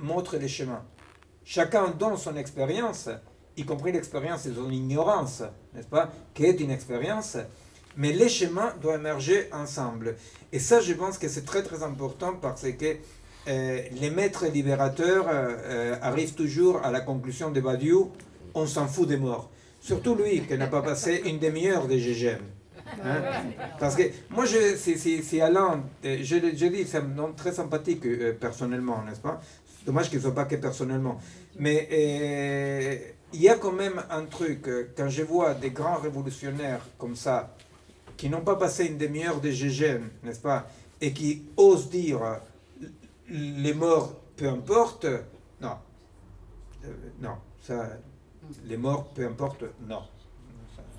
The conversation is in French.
montre les chemins. Chacun donne son expérience, y compris l'expérience de son ignorance, n'est-ce pas, qui est une expérience, mais les chemins doivent émerger ensemble. Et ça, je pense que c'est très très important parce que les maîtres libérateurs arrivent toujours à la conclusion de Badiou, on s'en fout des morts. Surtout lui, qui n'a pas passé une demi-heure de GGM. Hein? Parce que moi, c'est Alain, je dis, c'est un homme très sympathique personnellement, n'est-ce pas? C'est dommage qu'il ne soit pas que personnellement. Mais il y a quand même un truc, quand je vois des grands révolutionnaires comme ça, qui n'ont pas passé une demi-heure de GGM, n'est-ce pas? Et qui osent dire les morts, peu importe, non. Non, ça, les morts, peu importe, non.